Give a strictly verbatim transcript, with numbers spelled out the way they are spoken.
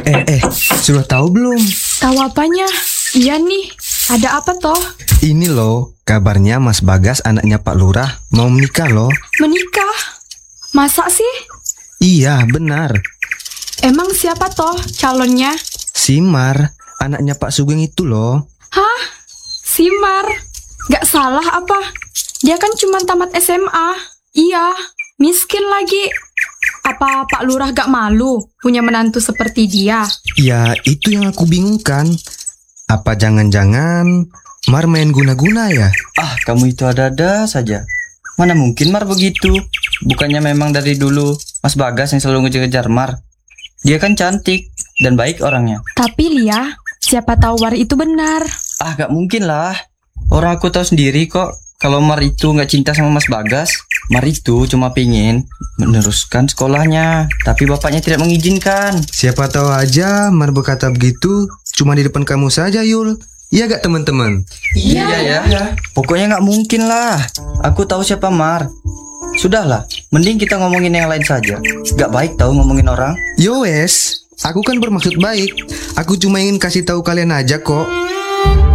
Eh, eh, sudah tahu belum? Tahu apanya? Iya nih, ada apa toh? Ini loh, kabarnya Mas Bagas anaknya Pak Lurah mau menikah loh. Menikah? Masa sih? Iya, benar. Emang siapa toh calonnya? Simar, anaknya Pak Sugeng itu loh. Hah? Simar? Gak salah apa? Dia kan cuma tamat S M A. Iya, miskin lagi. Apa Pak Lurah gak malu punya menantu seperti dia? Ya, itu yang aku bingungkan. Apa jangan-jangan Mar main guna-guna ya? Ah, kamu itu ada-ada saja. Mana mungkin Mar begitu? Bukannya memang dari dulu Mas Bagas yang selalu ngejar-ngejar Mar. Dia kan cantik dan baik orangnya. Tapi Lia, siapa tahu War itu benar. Ah, gak mungkin lah. Orang aku tahu sendiri kok. Kalau Mar itu gak cinta sama Mas Bagas. Mar itu cuma pingin meneruskan sekolahnya, tapi bapaknya tidak mengizinkan. Siapa tahu aja Mar berkata begitu cuma di depan kamu saja, Yul. Iya gak teman-teman? Iya ya. Pokoknya gak mungkin lah. Aku tahu siapa Mar. Sudahlah, mending kita ngomongin yang lain saja. Gak baik tahu ngomongin orang. Yo wes, aku kan bermaksud baik. Aku cuma ingin kasih tahu kalian aja kok.